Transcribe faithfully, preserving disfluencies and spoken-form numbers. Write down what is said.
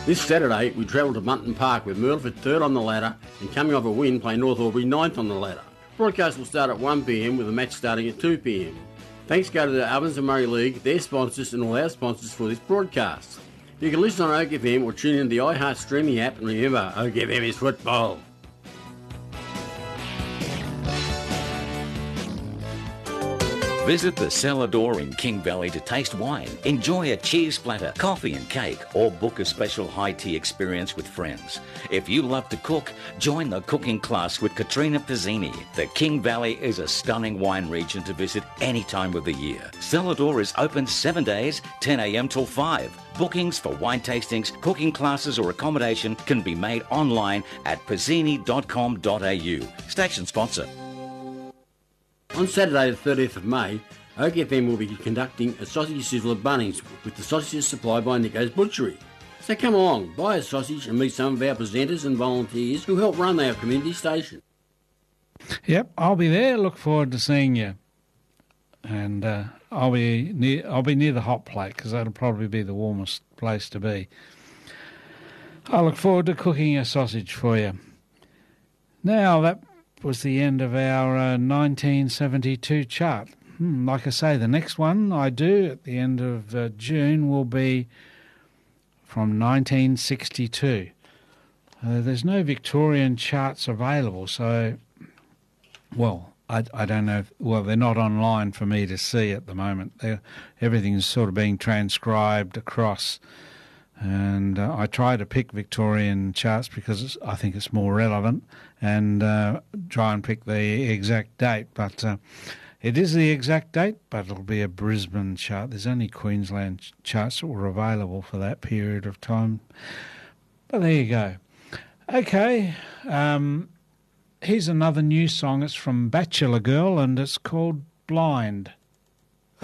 This Saturday, we travel to Munton Park with Myrtleford third on the ladder and coming off a win play North Albury ninth on the ladder. Broadcast will start at one p m with the match starting at two p m. Thanks go to the Ovens and Murray League, their sponsors and all our sponsors for this broadcast. You can listen on Oak F M or tune in the iHeart streaming app, and remember, Oak F M is football. Visit the Cellar Door in King Valley to taste wine, enjoy a cheese splatter, coffee and cake, or book a special high tea experience with friends. If you love to cook, join the cooking class with Katrina Pizzini. The King Valley is a stunning wine region to visit any time of the year. Cellar Door is open seven days, ten a m till five. Bookings for wine tastings, cooking classes or accommodation can be made online at pizzini dot com dot a u. Station sponsor. On Saturday the thirtieth of May, Oak F M will be conducting a sausage sizzle at Bunnings with the sausages supplied by Nico's Butchery. So come along, buy a sausage and meet some of our presenters and volunteers who help run our community station. Yep, I'll be there. Look forward to seeing you. And uh, I'll be near. I'll be near the hot plate because that'll probably be the warmest place to be. I look forward to cooking a sausage for you. Now that was the end of our uh, nineteen seventy-two chart. Hmm, like I say, the next one I do at the end of uh, June will be from nineteen sixty-two. Uh, there's no Victorian charts available, so, well, I, I don't know. If, well, they're not online for me to see at the moment. They're, everything's sort of being transcribed across. And uh, I try to pick Victorian charts because it's, I think it's more relevant, and uh, try and pick the exact date. But uh, it is the exact date, but it'll be a Brisbane chart. There's only Queensland ch- charts that were available for that period of time. But there you go. Okay, um, here's another new song. It's from Bachelor Girl, and it's called Blind.